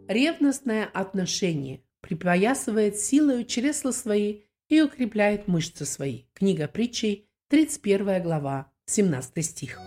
Ревностное отношение припоясывает силою чресла свои и укрепляет мышцы свои. Книга Притчей, 31 глава, 17 стих.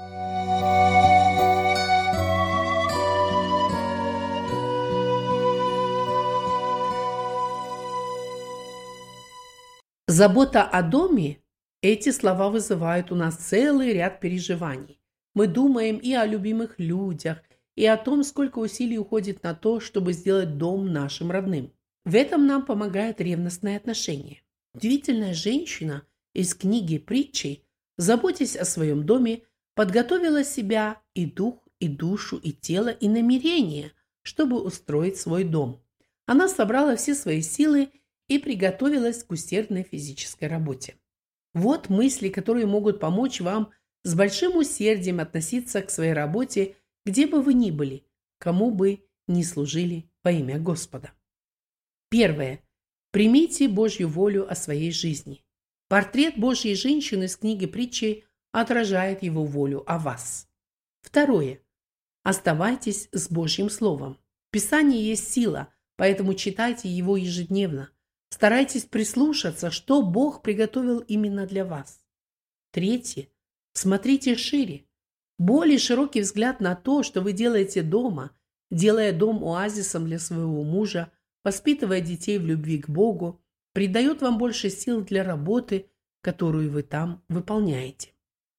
Забота о доме – эти слова вызывают у нас целый ряд переживаний. Мы думаем и о любимых людях, и о том, сколько усилий уходит на то, чтобы сделать дом нашим родным. В этом нам помогает ревностное отношение. Удивительная женщина из книги Притчей, заботясь о своем доме, подготовила себя и дух, и душу, и тело, и намерение, чтобы устроить свой дом. Она собрала все свои силы и приготовилась к усердной физической работе. Вот мысли, которые могут помочь вам с большим усердием относиться к своей работе, где бы вы ни были, кому бы ни служили во имя Господа. Первое. Примите Божью волю о своей жизни. Портрет Божьей женщины из книги Притчей отражает его волю о вас. Второе. Оставайтесь с Божьим Словом. Писание есть сила, поэтому читайте его ежедневно. Старайтесь прислушаться, что Бог приготовил именно для вас. Третье. Смотрите шире. Более широкий взгляд на то, что вы делаете дома, делая дом оазисом для своего мужа, воспитывая детей в любви к Богу, придает вам больше сил для работы, которую вы там выполняете.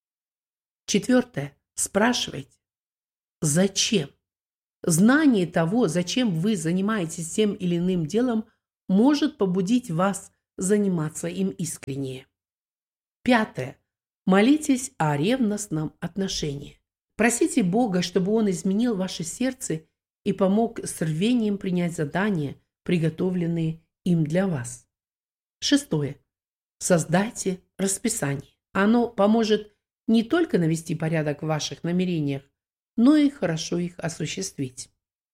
Четвертое. Спрашивайте. Зачем? Знание того, зачем вы занимаетесь тем или иным делом, может побудить вас заниматься им искреннее. Пятое. Молитесь о ревностном отношении. Просите Бога, чтобы Он изменил ваше сердце и помог с рвением принять задания, приготовленные им для вас. Шестое. Создайте расписание. Оно поможет не только навести порядок в ваших намерениях, но и хорошо их осуществить.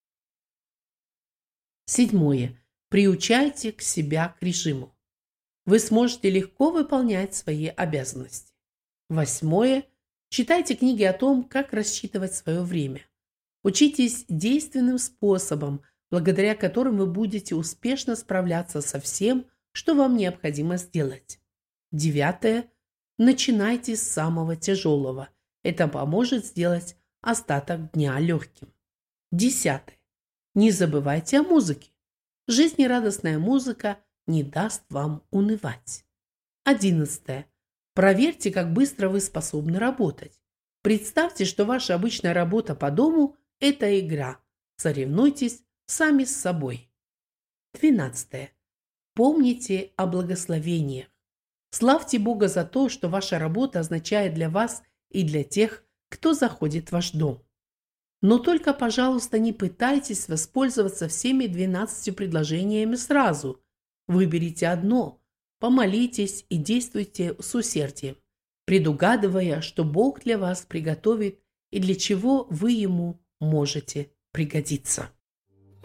Седьмое. Приучайте к себя к режиму. Вы сможете легко выполнять свои обязанности. Восьмое. Читайте книги о том, как рассчитывать свое время. Учитесь действенным способам, благодаря которым вы будете успешно справляться со всем, что вам необходимо сделать. Девятое. Начинайте с самого тяжелого. Это поможет сделать остаток дня легким. Десятое. Не забывайте о музыке. Жизнерадостная музыка не даст вам унывать. 11. Проверьте, как быстро вы способны работать. Представьте, что ваша обычная работа по дому – это игра. Соревнуйтесь сами с собой. 12. Помните о благословениях. Славьте Бога за то, что ваша работа означает для вас и для тех, кто заходит в ваш дом. Но только, пожалуйста, не пытайтесь воспользоваться всеми 12 предложениями сразу. Выберите одно, помолитесь и действуйте с усердием, предугадывая, что Бог для вас приготовит и для чего вы Ему можете пригодиться.